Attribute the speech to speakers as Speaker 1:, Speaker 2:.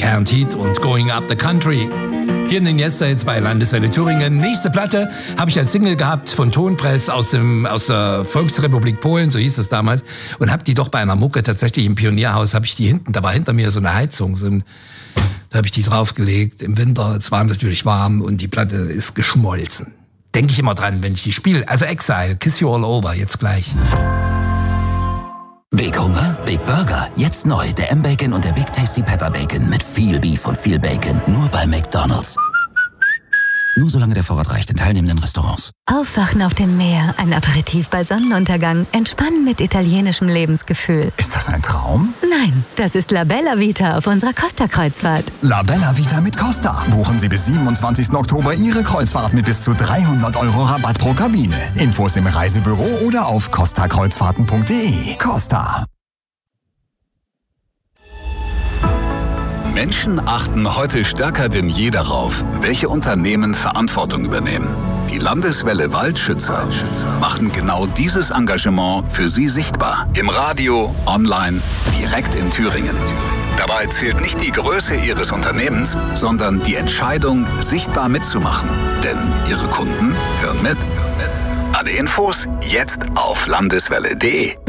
Speaker 1: Guaranteed und Going Up the Country. Hier in den Yesterdays bei Landeswelle Thüringen. Nächste Platte habe ich als Single gehabt von Tonpress aus der Volksrepublik Polen, so hieß es damals. Und habe die doch bei einer Mucke tatsächlich im Pionierhaus, habe ich die da war hinter mir so eine Heizung, da habe ich die draufgelegt im Winter. Es war natürlich warm und die Platte ist geschmolzen. Denke ich immer dran, wenn ich die spiele. Also Exile, Kiss You All Over, jetzt gleich.
Speaker 2: Big Hunger, Big Burger. Jetzt neu, der M-Bacon und der Big Tasty Pepper Bacon mit viel Beef und viel Bacon. Nur bei McDonald's. Nur solange der Vorrat reicht in teilnehmenden Restaurants.
Speaker 3: Aufwachen auf dem Meer, ein Aperitif bei Sonnenuntergang, entspannen mit italienischem Lebensgefühl.
Speaker 4: Ist das ein Traum?
Speaker 3: Nein, das ist La Bella Vita auf unserer Costa-Kreuzfahrt.
Speaker 4: La Bella Vita mit Costa. Buchen Sie bis 27. Oktober Ihre Kreuzfahrt mit bis zu 300 € Rabatt pro Kabine. Infos im Reisebüro oder auf costakreuzfahrten.de. Costa.
Speaker 5: Menschen achten heute stärker denn je darauf, welche Unternehmen Verantwortung übernehmen. Die Landeswelle Waldschützer machen genau dieses Engagement für Sie sichtbar. Im Radio, online, direkt in Thüringen. Dabei zählt nicht die Größe Ihres Unternehmens, sondern die Entscheidung, sichtbar mitzumachen. Denn Ihre Kunden hören mit. Alle Infos jetzt auf landeswelle.de.